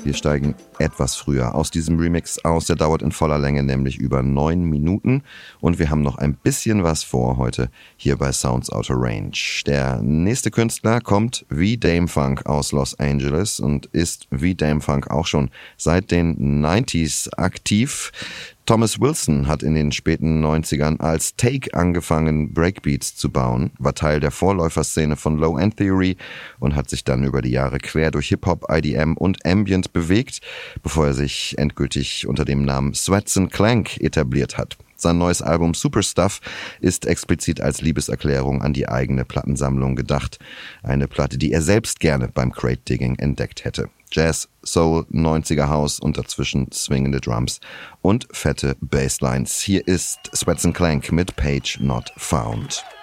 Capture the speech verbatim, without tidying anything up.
Wir steigen etwas früher aus diesem Remix aus. Der dauert in voller Länge nämlich über neun Minuten. Und wir haben noch ein bisschen was vor heute hier bei Sounds Out of Range. Der nächste Künstler kommt wie Dame Funk aus Los Angeles und ist wie Dame Funk auch schon seit den neunziger aktiv. Thomas Wilson hat in den späten neunzigern als Take angefangen, Breakbeats zu bauen, war Teil der Vorläuferszene von Low End Theory und hat sich dann über die Jahre quer durch Hip-Hop, I D M und Ambient bewegt, bevor er sich endgültig unter dem Namen Sweats and Clank etabliert hat. Sein neues Album Superstuff ist explizit als Liebeserklärung an die eigene Plattensammlung gedacht. Eine Platte, die er selbst gerne beim Crate-Digging entdeckt hätte. Jazz, Soul, neunziger House und dazwischen swingende Drums und fette Basslines. Hier ist Sweats and Clank mit Page Not Found.